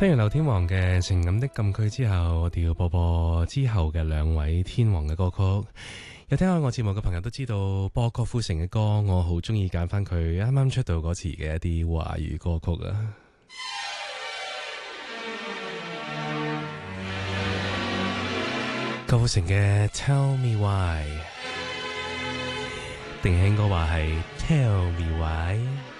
聽完劉天王嘅情感的禁區之後，我哋要播播之後嘅兩位天王嘅歌曲。有聽開我節目嘅朋友都知道，播郭富城嘅歌，我好中意揀翻佢啱啱出道嗰時嘅一啲華語歌曲啊。郭富城嘅 Tell Me Why，定係應該話係 Tell Me Why。